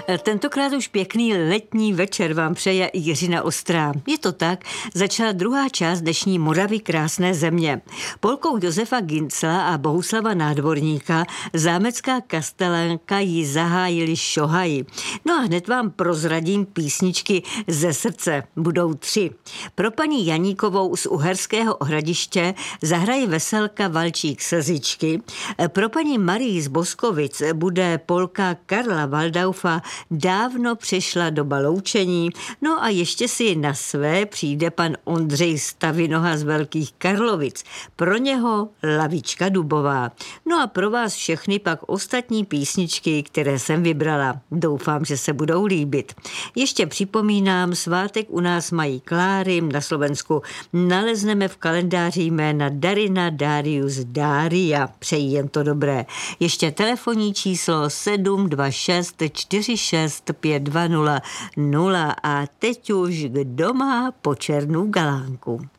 Tentokrát už pěkný letní večer vám přeje Jiřina Ostrá. Je to tak, začala druhá část dnešní Moravy krásné země. Polkou Josefa Ginzla a Bohuslava Nádvorníka zámecká kastelanka ji zahájili šohaji. No a hned vám prozradím písničky ze srdce. Budou 3. Pro paní Janíkovou z Uherského Hradiště zahraje veselka Valčík Slzičky. Pro paní Marii z Boskovic bude polka Karla Waldaufa Dávno přešla doba loučení. No a ještě si na své přijde pan Ondřej Stavinoha z Velkých Karlovic. Pro něho Lavička dubová. No a pro vás všechny pak ostatní písničky, které jsem vybrala. Doufám, že se budou líbit. Ještě připomínám, svátek u nás mají Kláry, na Slovensku nalezneme v kalendáři jména Darina, Darius, Dária. Přeji jen to dobré. Ještě telefonní číslo 726 46 520 0 a teď už kdo má po černou galánku.